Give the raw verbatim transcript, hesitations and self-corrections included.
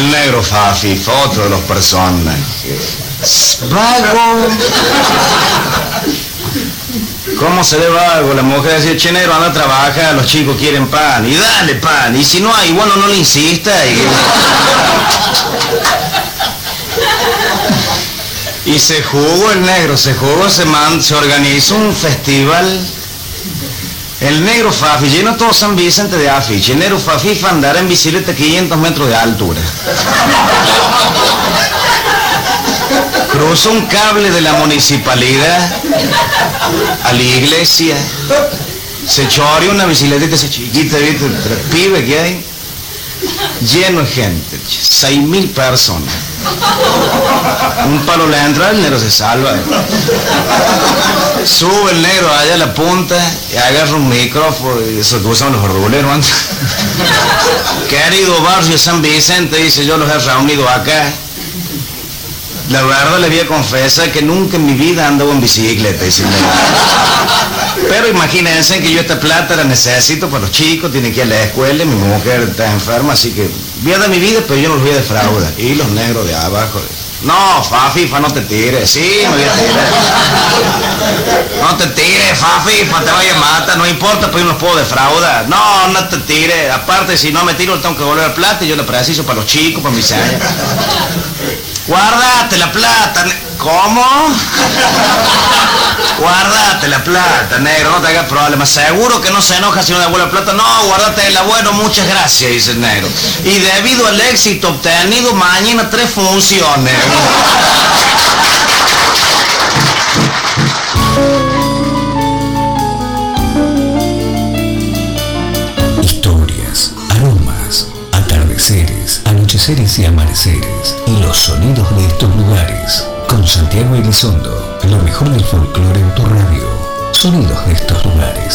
el negro Fafi, otro de los personajes. Vago. ¿Cómo se ve vago? La mujer decía, che, negro, anda a trabajar, los chicos quieren pan. Y dale pan. Y si no hay, bueno, no le insista. Y, y se jugó el negro, se jugó, se, man, se organizó un festival. El negro Fafi llenó todo San Vicente de afiche. El negro Fafi fue a andar en bicicleta quinientos metros de altura. Cruzó un cable de la municipalidad a la iglesia. Se choreó una bicicletita esa chiquita, ¿viste? El pibe que hay. Lleno de gente, seis mil personas. Un palo le entra, el negro se salva. Sube el negro allá a la punta y agarra un micrófono, y eso que usan los ruleros antes. Querido barrio San Vicente, dice, yo los he reunido acá. La verdad le voy a confesar que nunca en mi vida andaba en bicicleta, dice el negro. Pero imagínense que yo esta plata la necesito para los chicos, tienen que ir a la escuela, mi mujer está enferma, así que voy a dar mi vida, pero yo no los voy a defraudar. Y los negros de abajo, no, Fafifa, no te tires, sí, me voy a tirar. No te tires, Fafifa, te vaya a matar, no importa, pues yo no los puedo defraudar. No, no te tires, aparte si no me tiro tengo que volver a plata y yo la preciso para los chicos, para mis años. Guardate la plata, ¿cómo? Guardate la plata, negro, no te hagas problemas. Seguro que no se enoja si no devuelve la plata. No, guardate el abuelo, muchas gracias, dice el negro. Y debido al éxito obtenido, mañana tres funciones. Historias, aromas, atardeceres, anocheceres y amaneceres. Y los sonidos de estos lugares. Con Santiago Elizondo, lo mejor del folclore en tu radio. Sonidos de estos lugares.